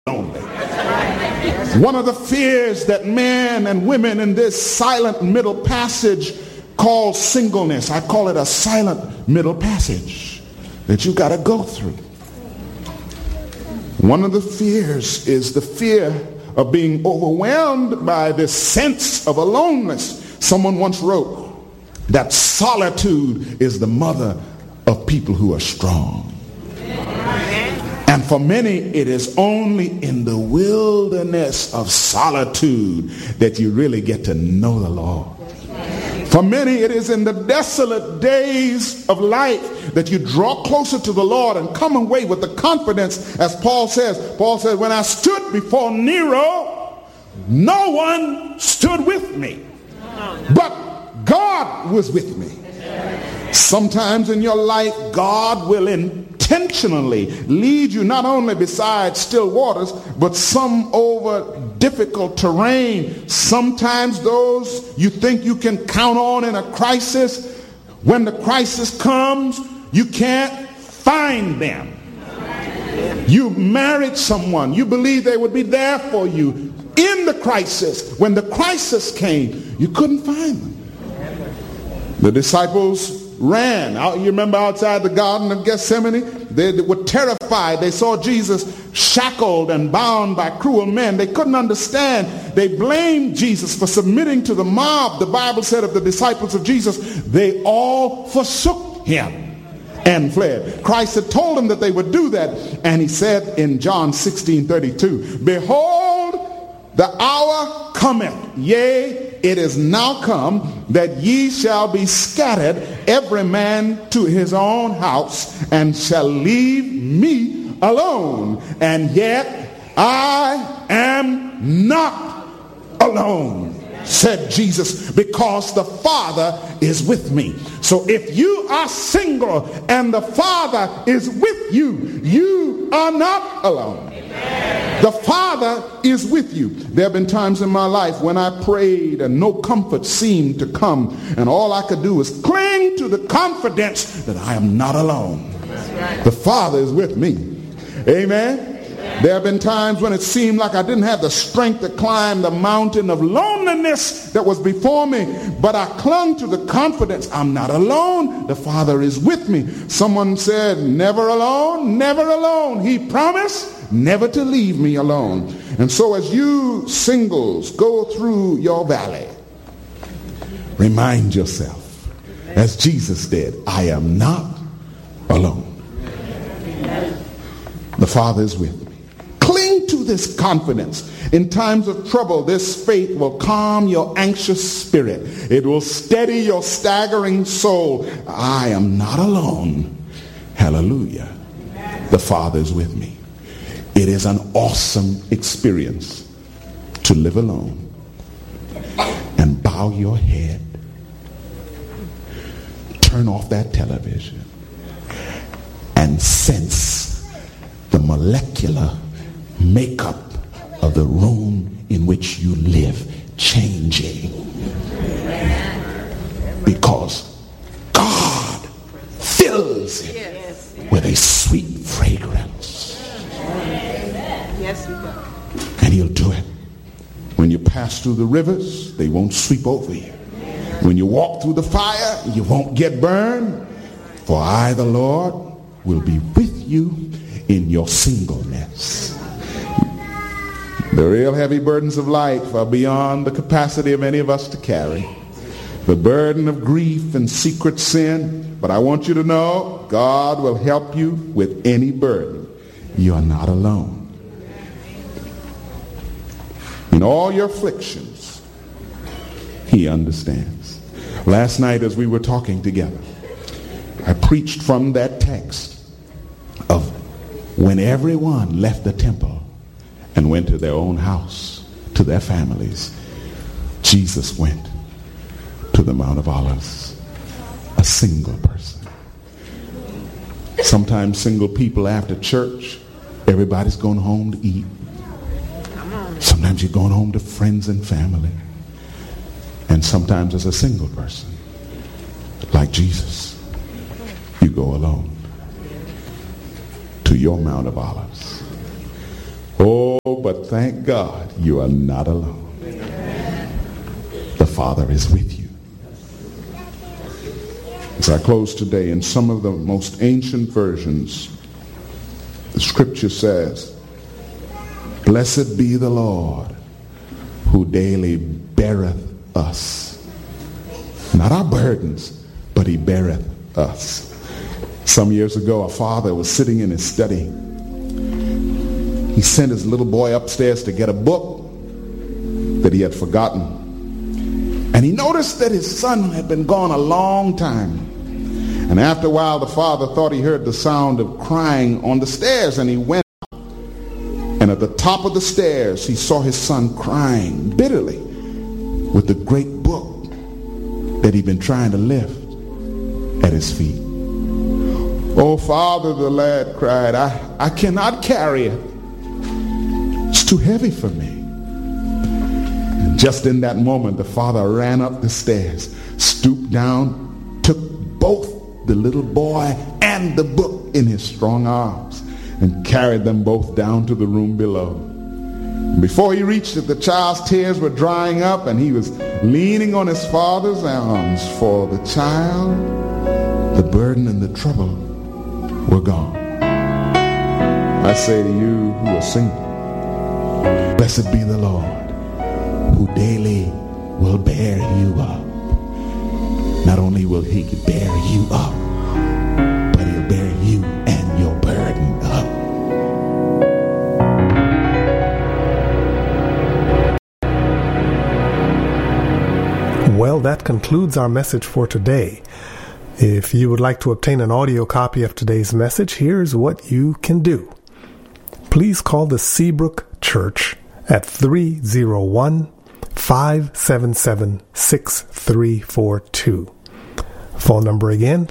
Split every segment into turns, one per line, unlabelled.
lonely. One of the fears that men and women in this silent middle passage call singleness, I call it a silent middle passage that you got to go through. One of the fears is the fear of being overwhelmed by this sense of aloneness. Someone once wrote that solitude is the mother of people who are strong. And for many, it is only in the wilderness of solitude that you really get to know the Lord. For many, it is in the desolate days of life that you draw closer to the Lord and come away with the confidence, as Paul says. Paul says, when I stood before Nero, no one stood with me, but God was with me. Sometimes in your life, God will intentionally lead you not only beside still waters, but some over difficult terrain. Sometimes those you think you can count on in a crisis, when the crisis comes, you can't find them. You married someone, you believe they would be there for you in the crisis. When the crisis came, you couldn't find them. The disciples ran out. You remember outside the Garden of Gethsemane? They were terrified. They saw Jesus shackled and bound by cruel men. They couldn't understand. They blamed Jesus for submitting to the mob. The Bible said of the disciples of Jesus, they all forsook him and fled. Christ had told them that they would do that. And he said in John 16:32, behold, the hour cometh, yea, it is now come, that ye shall be scattered, every man to his own house, and shall leave me alone. And yet I am not alone, said Jesus, because the Father is with me. So if you are single and the Father is with you, you are not alone. The Father is with you. There have been times in my life when I prayed and no comfort seemed to come, and all I could do was cling to the confidence that I am not alone. The Father is with me. Amen. There have been times when it seemed like I didn't have the strength to climb the mountain of loneliness that was before me, but I clung to the confidence I'm not alone. The Father is with me. Someone said, never alone, never alone. He promised never to leave me alone. And so as you singles go through your valley, remind yourself, as Jesus did, I am not alone. The Father is with me. Cling to this confidence. In times of trouble, this faith will calm your anxious spirit. It will steady your staggering soul. I am not alone. Hallelujah. The Father is with me. It is an awesome experience to live alone and bow your head, turn off that television, and sense the molecular makeup of the room in which you live changing, because God fills it with a sweet fragrance.
Yes, he does.
And he'll do it. When you pass through the rivers, they won't sweep over you. When you walk through the fire, you won't get burned. For I, the Lord, will be with you in your singleness. The real heavy burdens of life are beyond the capacity of any of us to carry. The burden of grief and secret sin. But I want you to know, God will help you with any burden. You are not alone. In all your afflictions, he understands. Last night as we were talking together, I preached from that text of when everyone left the temple and went to their own house, to their families, Jesus went to the Mount of Olives, a single person. Sometimes single people after church, everybody's going home to eat. Sometimes you're going home to friends and family. And sometimes as a single person, like Jesus, you go alone to your Mount of Olives. Oh, but thank God you are not alone. The Father is with you. As I close today, in some of the most ancient versions, the scripture says, "Blessed be the Lord who daily beareth us." Not our burdens, but he beareth us. Some years ago, a father was sitting in his study. He sent his little boy upstairs to get a book that he had forgotten. And he noticed that his son had been gone a long time. And after a while, the father thought he heard the sound of crying on the stairs, and he went up. And at the top of the stairs, he saw his son crying bitterly with the great book that he'd been trying to lift at his feet. "Oh, Father," the lad cried, I cannot carry it. It's too heavy for me." And just in that moment, the father ran up the stairs, stooped down, took both the little boy and the book in his strong arms, and carried them both down to the room below. Before he reached it, the child's tears were drying up, and he was leaning on his father's arms. For the child, the burden and the trouble were gone. I say to you who are single, blessed be the Lord who daily will bear you up. Not only will he bear you up, but he'll bear you and your burden up.
Well, that concludes our message for today. If you would like to obtain an audio copy of today's message, here's what you can do. Please call the Seabrook Church at 301-577-6342. Phone number again,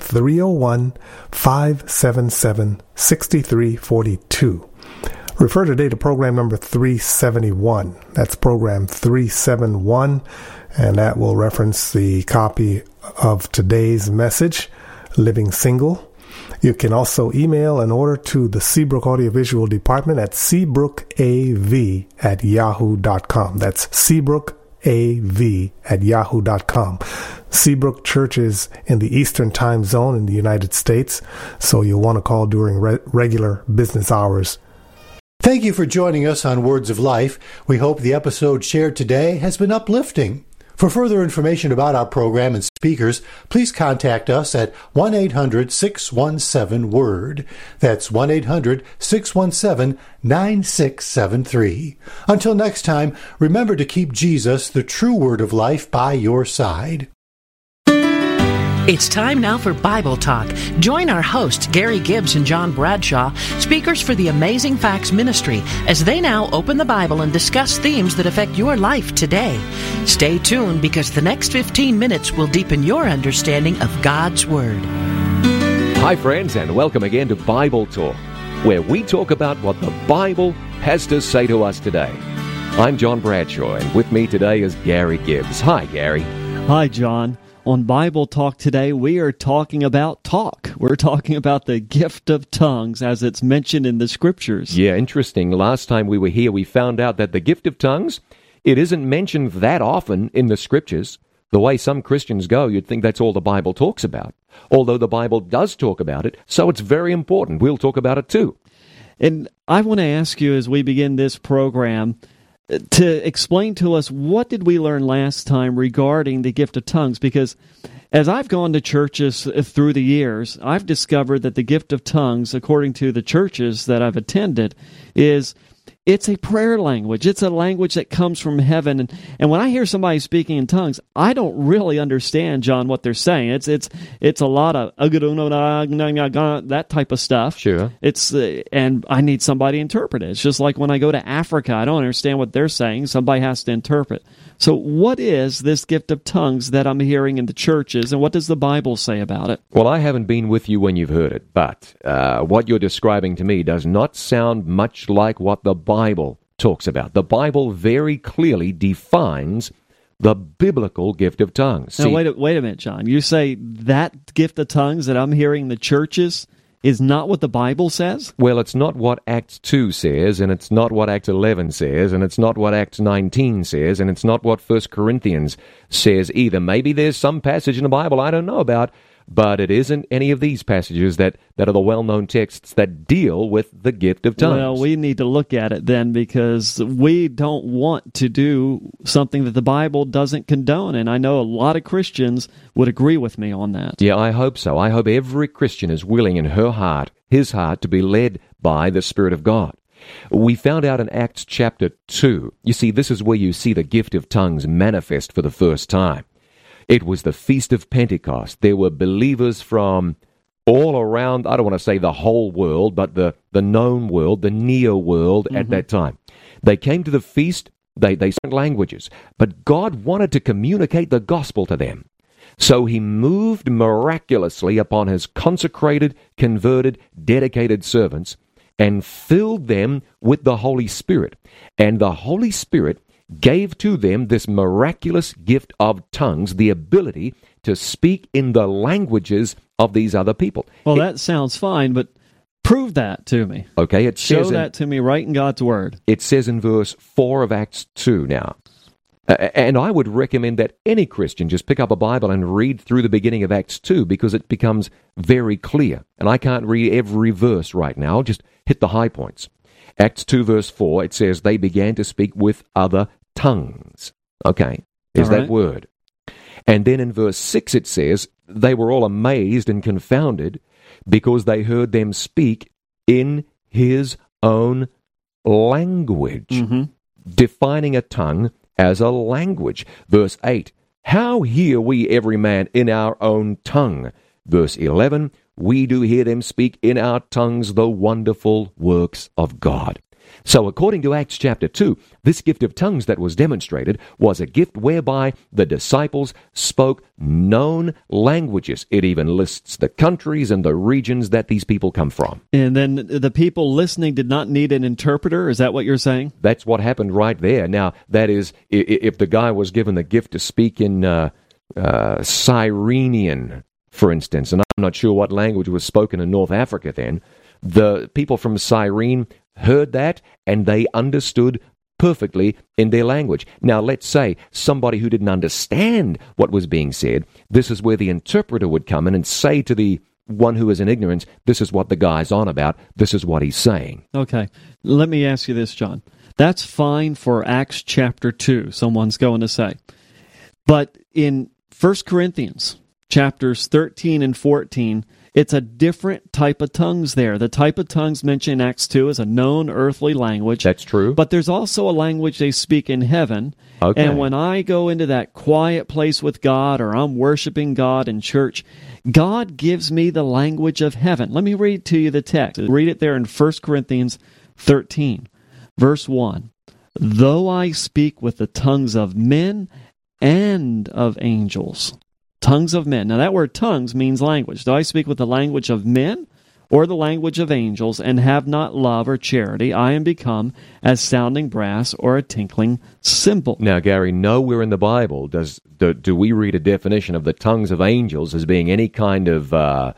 301-577-6342. Refer today to program number 371. That's program 371, and that will reference the copy of today's message, Living Single. You can also email an order to the Seabrook Audiovisual Department at seabrookav@yahoo.com. That's seabrookav@yahoo.com. Seabrook Church is in the Eastern Time Zone in the United States, so you'll want to call during regular business hours.
Thank you for joining us on Words of Life. We hope the episode shared today has been uplifting. For further information about our program and speakers, please contact us at 1-800-617-WORD. That's 1-800-617-9673. Until next time, remember to keep Jesus, the true Word of Life, by your side.
It's time now for Bible Talk. Join our hosts, Gary Gibbs and John Bradshaw, speakers for the Amazing Facts Ministry, as they now open the Bible and discuss themes that affect your life today. Stay tuned, because the next 15 minutes will deepen your understanding of God's Word.
Hi friends, and welcome again to Bible Talk, where we talk about what the Bible has to say to us today. I'm John Bradshaw, and with me today is Gary Gibbs. Hi, Gary.
Hi, John. On Bible Talk today, we are talking about talk. We're talking about the gift of tongues as it's mentioned in the Scriptures.
Yeah, interesting. Last time we were here, we found out that the gift of tongues, it isn't mentioned that often in the Scriptures. The way some Christians go, you'd think that's all the Bible talks about. Although the Bible does talk about it, so it's very important. We'll talk about it too.
And I want to ask you, as we begin this program, to explain to us, what did we learn last time regarding the gift of tongues? Because as I've gone to churches through the years, I've discovered that the gift of tongues, according to the churches that I've attended, it's a prayer language. It's a language that comes from heaven. And when I hear somebody speaking in tongues, I don't really understand, John, what they're saying. It's a lot of that type of stuff.
Sure.
And I need somebody to interpret it. It's just like when I go to Africa, I don't understand what they're saying. Somebody has to interpret. So what is this gift of tongues that I'm hearing in the churches, and what does the Bible say about it?
Well, I haven't been with you when you've heard it, but what you're describing to me does not sound much like what the Bible talks about. The Bible very clearly defines the biblical gift of tongues.
Now, wait a minute, John. You say that gift of tongues that I'm hearing in the churches is not what the Bible says?
Well, it's not what Acts 2 says, and it's not what Acts 11 says, and it's not what Acts 19 says, and it's not what 1 Corinthians says either. Maybe there's some passage in the Bible I don't know about, but it isn't any of these passages that are the well-known texts that deal with the gift of tongues.
Well, we need to look at it then, because we don't want to do something that the Bible doesn't condone, and I know a lot of Christians would agree with me on that.
Yeah, I hope so. I hope every Christian is willing in her heart, his heart, to be led by the Spirit of God. We found out in Acts chapter 2, you see, this is where you see the gift of tongues manifest for the first time. It was the Feast of Pentecost. There were believers from all around, I don't want to say the whole world, but the known world, the neo-world at that time. They came to the feast, they spoke languages, but God wanted to communicate the gospel to them. So he moved miraculously upon his consecrated, converted, dedicated servants and filled them with the Holy Spirit. And the Holy Spirit gave to them this miraculous gift of tongues, the ability to speak in the languages of these other people.
Well, that sounds fine, but prove that to me.
Okay, it says
Show that to me right in God's Word.
It says in verse 4 of Acts 2 now. And I would recommend that any Christian just pick up a Bible and read through the beginning of Acts 2, because it becomes very clear. And I can't read every verse right now. I'll just hit the high points. Acts 2 verse 4, it says, they began to speak with other tongues. Okay, is
All right.
that word. And then in verse 6 it says, they were all amazed and confounded because they heard them speak in his own language. Defining a tongue as a language. Verse 8, how hear we every man in our own tongue? Verse 11, we do hear them speak in our tongues the wonderful works of God. So according to Acts chapter 2, this gift of tongues that was demonstrated was a gift whereby the disciples spoke known languages. It even lists the countries and the regions that these people come from.
And then the people listening did not need an interpreter? Is that what you're saying?
That's what happened right there. Now, that is, if the guy was given the gift to speak in Cyrenian, for instance, and I'm not sure what language was spoken in North Africa then, the people from Cyrene heard that and they understood perfectly in their language. Now, let's say somebody who didn't understand what was being said, this is where the interpreter would come in and say to the one who is in ignorance, this is what the guy's on about, this is what he's saying.
Okay. Let me ask you this, John. That's fine for Acts chapter 2, someone's going to say. But in 1 Corinthians chapters 13 and 14, it's a different type of tongues there. The type of tongues mentioned in Acts 2 is a known earthly language.
That's true.
But there's also a language they speak in heaven.
Okay.
And when I go into that quiet place with God, or I'm worshiping God in church, God gives me the language of heaven. Let me read to you the text. Read it there in 1 Corinthians 13, verse 1. Though I speak with the tongues of men and of angels. Tongues of men. Now that word tongues means language. Do I speak with the language of men or the language of angels, and have not love or charity? I am become as sounding brass or a tinkling cymbal.
Now, Gary, nowhere in the Bible do we read a definition of the tongues of angels as being any kind of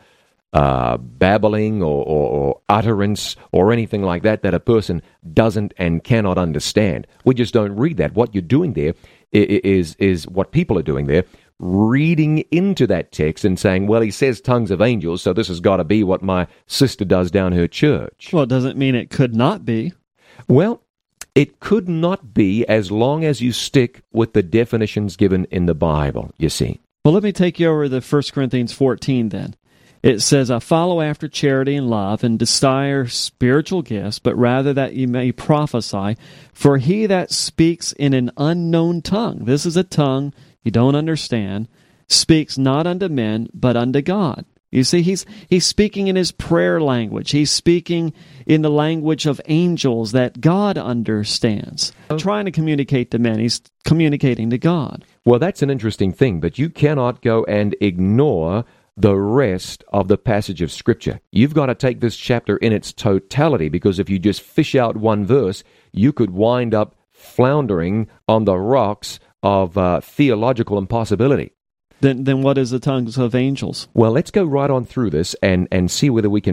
babbling or utterance or anything like that a person doesn't and cannot understand. We just don't read that. What you're doing there is what people are doing there, reading into that text and saying, well, he says tongues of angels, so this has got to be what my sister does down her church.
Well, it doesn't mean it could not be.
Well, it could not be as long as you stick with the definitions given in the Bible, you see.
Well, let me take you over to 1 Corinthians 14 then. It says, I follow after charity and love, and desire spiritual gifts, but rather that you may prophesy. For he that speaks in an unknown tongue, this is a tongue you don't understand, speaks not unto men, but unto God. You see, he's speaking in his prayer language. He's speaking in the language of angels that God understands. Trying to communicate to men, he's communicating to God.
Well, that's an interesting thing, but you cannot go and ignore the rest of the passage of Scripture. You've got to take this chapter in its totality, because if you just fish out one verse, you could wind up floundering on the rocks of theological impossibility.
Then what is the tongues of angels?
Well, let's go right on through this and see whether we can